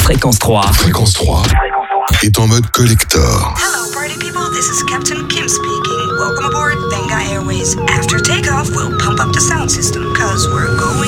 Fréquence 3. Fréquence 3 est en mode collector. Hello party people, this is Captain Kim speaking. Welcome aboard Benga Airways. After takeoff, we'll pump up the sound system, cause we're going